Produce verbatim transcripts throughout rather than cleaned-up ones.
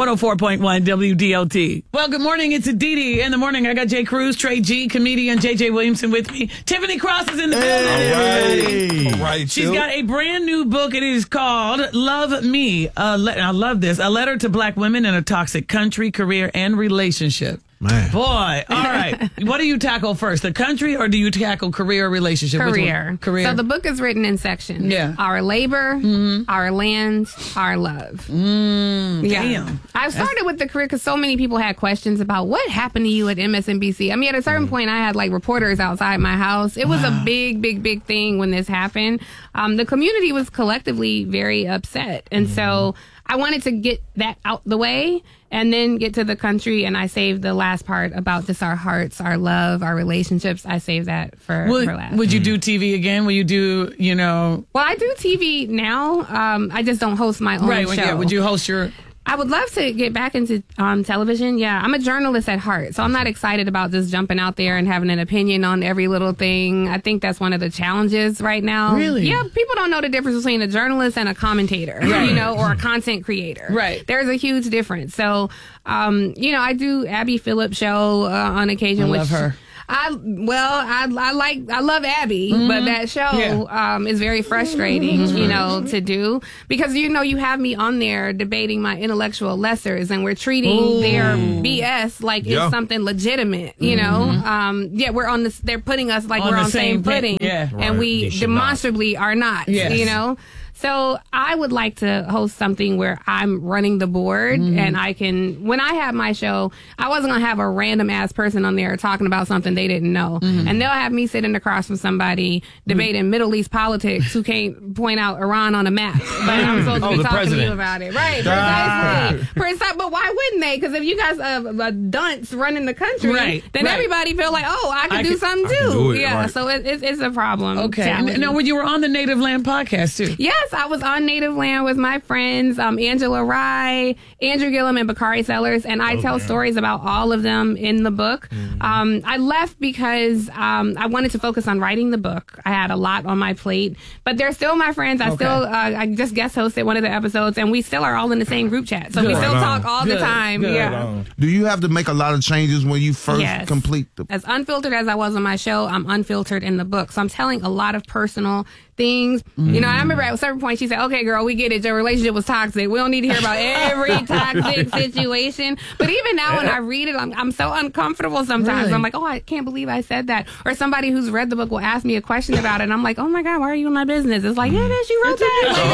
one oh four point one W D L T. Well, good morning. It's Aditi in the morning. I got Jay Cruz, Trey G, comedian J J Williamson with me. Tiffany Cross is in the building. All right. All right. She's got a brand new book. It is called Love Me. Uh, le- I love this. A letter to black women in a toxic country, career, and relationship. Man. Boy, all right. What do you tackle first, the country, or do you tackle career or relationship? Career. Career. So the book is written in sections. Yeah. Our labor, mm-hmm. our land, our love. Mm, yeah. Damn. I started That's... with the career because so many people had questions about what happened to you at M S N B C. I mean, at a certain mm. point, I had like reporters outside my house. It was wow. a big, big, big thing when this happened. Um, the community was collectively very upset. And mm. so I wanted to get that out the way and then get to the country, and I saved the last part about just our hearts, our love, our relationships. I saved that for, would, for last. Would you do T V again? Will you do, you know? Well, I do T V now. Um, I just don't host my own right, show. Yeah, would you host your... I would love to get back into um, television. Yeah, I'm a journalist at heart, so I'm not excited about just jumping out there and having an opinion on every little thing. I think that's one of the challenges right now. Really? Yeah, people don't know the difference between a journalist and a commentator, right. you know, or a content creator. Right. There's a huge difference. So, um, you know, I do Abby Phillips' show uh, on occasion. I which, love her. I well, I I like I love Abby, mm-hmm. but that show yeah. um, is very frustrating, mm-hmm. you know, to do because you know you have me on there debating my intellectual lessers, and we're treating Ooh. their B S like yeah. it's something legitimate, you mm-hmm. know. Um, yeah, we're on this. They're putting us like on we're the on same footing, yeah. and right. we demonstrably not. are not, yes. you know. So I would like to host something where I'm running the board mm. and I can, when I have my show, I wasn't going to have a random ass person on there talking about something they didn't know. Mm. And they'll have me sitting across from somebody debating mm. Middle East politics who can't point out Iran on a map. But I'm supposed to oh, be talking president. to you about it. Right, precisely. Precisely. But why wouldn't they? Because if you guys are uh, dunce running the country, right. then right. everybody feel like, oh, I can I do can, something too. Do it, yeah, right. so it, it's, it's a problem. Okay. And, now, when you were on the Native Land podcast too. Yes, I was on Native Land with my friends, um, Angela Rye, Andrew Gillum, and Bakari Sellers, and I okay. tell stories about all of them in the book. Mm-hmm. Um, I left because um, I wanted to focus on writing the book. I had a lot on my plate, but they're still my friends. I okay. still, uh, I just guest hosted one of the episodes, and we still are all in the same group chat, so Good. we still right talk all Good. the time. Good. Yeah. Do you have to make a lot of changes when you first yes. complete the? As unfiltered as I was on my show, I'm unfiltered in the book, so I'm telling a lot of personal things. Mm. You know, I remember at a certain point she said, okay, girl, we get it. Your relationship was toxic. We don't need to hear about every toxic situation. But even now when I read it, I'm, I'm so uncomfortable sometimes. Really? I'm like, oh, I can't believe I said that. Or somebody who's read the book will ask me a question about it. And I'm like, oh my God, why are you in my business? It's like, yeah, bitch, you wrote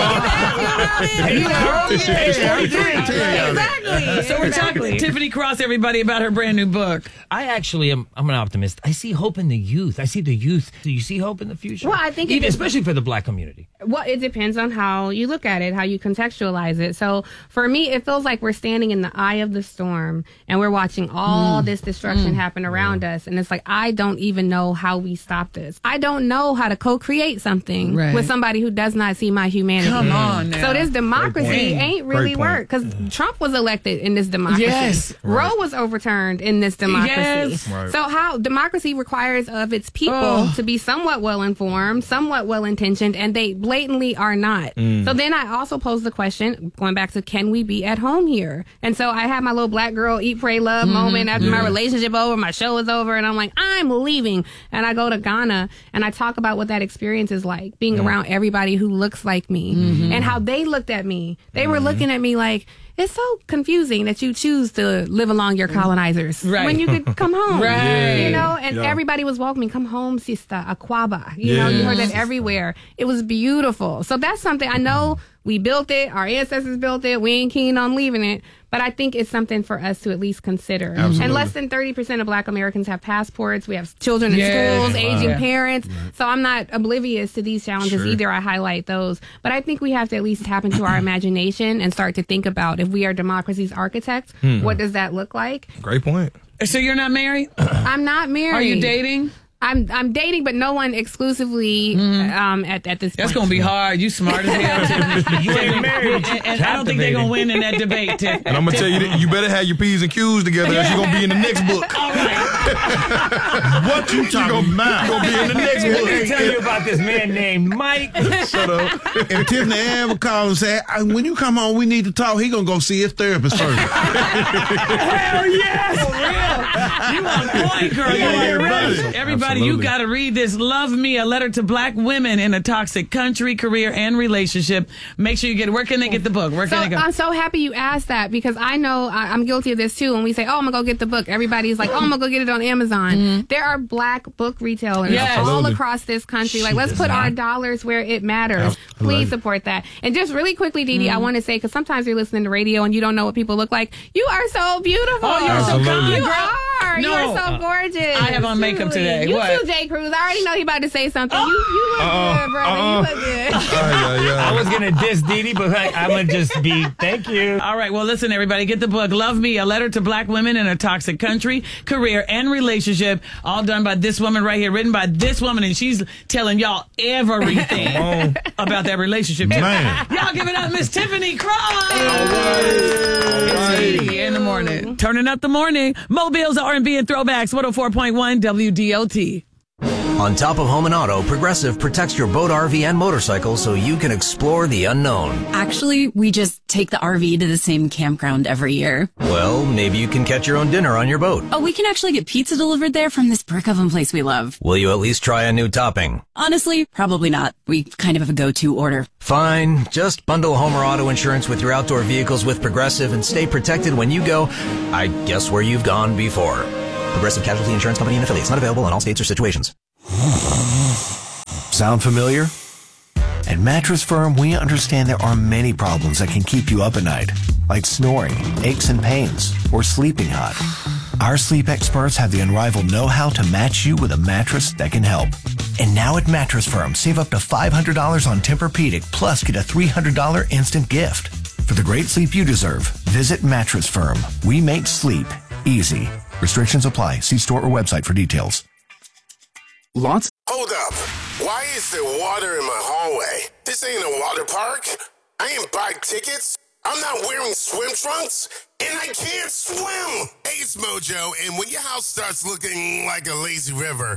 that. Exactly. So we're talking to Tiffany Cross, everybody, about her brand new book. I actually am, I'm an optimist. I see hope in the youth. I see the youth. Do you see hope in the future? Well, I think Even, it, especially for the black community. Well, it depends on how you look at it, how you contextualize it. So for me, it feels like we're standing in the eye of the storm and we're watching all mm. this destruction mm. happen around mm. us. And it's like, I don't even know how we stop this. I don't know how to co-create something right. with somebody who does not see my humanity. Come on now. So this democracy ain't really work because yeah. Trump was elected in this democracy. Yes. Right. Roe was overturned in this democracy. Yes. Right. So how democracy requires of its people oh. to be somewhat well-informed, somewhat well-intentioned, and they blatantly are not. Mm. So then I also pose the question, going back to, can we be at home here? And so I had my little black girl eat, pray, love mm-hmm. moment after yeah. my relationship over, my show is over, and I'm like, I'm leaving. And I go to Ghana and I talk about what that experience is like, being yeah. around everybody who looks like me mm-hmm. and how they looked at me. They mm-hmm. were looking at me like, it's so confusing that you choose to live along your colonizers right. when you could come home. Right. You know, and yeah. everybody was welcoming, come home, sister, Aquaba. You yes. know, you heard that everywhere. It was beautiful. So that's something I know we built it. Our ancestors built it. We ain't keen on leaving it. But I think it's something for us to at least consider. Absolutely. And less than thirty percent of black Americans have passports. We have children in yeah. schools, wow. aging yeah. parents. Right. So I'm not oblivious to these challenges sure. either. I highlight those. But I think we have to at least tap into our imagination and start to think about, if we are democracy's architects, hmm. what does that look like? Great point. So you're not married? I'm not married. Are you dating? I'm I'm dating, but no one exclusively Mm-hmm. um, at at this. That's point. gonna be hard. You smart as hell, Tiffany. You ain't married. And, and I don't think they're gonna win in that debate, Tiffany. And I'm gonna tell you that you better have your P's and Q's together, or you're gonna be in the next book. All right. What you talking about? You're gonna be in the next Let me book. tell you about this man named Mike. Shut up. If Tiffany ever calls and say, "I- when you come home, we need to talk," he gonna go see his therapist first. Hell yes! For real. You on point, girl. You Yeah, on yeah, ready. buddy. Everybody, you Absolutely. got to read this. Love Me, a letter to black women in a toxic country, career, and relationship. Make sure you get it. Where can they get the book? Where So can they go? I'm so happy you asked that because I know I, I'm guilty of this too. When we say, "Oh, I'm gonna go get the book," everybody's like, "Oh, I'm gonna go get it on Amazon." There are black book retailers Yes. all Absolutely. across this country. She Like, let's does put not. our dollars where it matters. Absolutely. Please support that. And just really quickly, Dee Dee, I want to say because sometimes you're listening to radio and you don't know what people look like. You are so beautiful. Oh, you're so Absolutely. kind, You girl. are. No. You are so gorgeous. I have on makeup Truly. today. You What? too, Jay Cruz. I already know he about to say something. You, you look Uh-uh. good, brother. Uh-uh. You look good. Ay, ay, I ay. was gonna diss Dee Dee, but I, I'm gonna just be thank you. All right. Well, listen, everybody, get the book, Love Me, a letter to black women in a toxic country, career, and relationship. All done by this woman right here, written by this woman, and she's telling y'all everything about that relationship. Man. Y'all give it up, Miss Tiffany Cross. All It's right. Dee in the morning. Turning up the morning. Mobile's R and B and throwbacks, one oh four point one W D O T. On top of home and auto, Progressive protects your boat, R V, and motorcycle so you can explore the unknown. Actually, we just take the R V to the same campground every year. Well, maybe you can catch your own dinner on your boat. Oh, we can actually get pizza delivered there from this brick oven place we love. Will you at least try a new topping? Honestly, probably not. We kind of have a go-to order. Fine, just bundle home or auto insurance with your outdoor vehicles with Progressive and stay protected when you go, I guess, where you've gone before. Progressive Casualty Insurance Company and affiliates, not available in all states or situations. Sound familiar? At Mattress Firm, we understand there are many problems that can keep you up at night, like snoring, aches and pains, or sleeping hot. Our sleep experts have the unrivaled know-how to match you with a mattress that can help. And now at Mattress Firm, save up to five hundred dollars on Tempur-Pedic, plus get a three hundred dollars instant gift. For the great sleep you deserve, visit Mattress Firm. We make sleep easy. Restrictions apply. See store or website for details. Lots. Hold up. Why is there water in my hallway? This ain't a water park. I ain't buy tickets. I'm not wearing swim trunks. And I can't swim. Hey, it's Mojo. And when your house starts looking like a lazy river,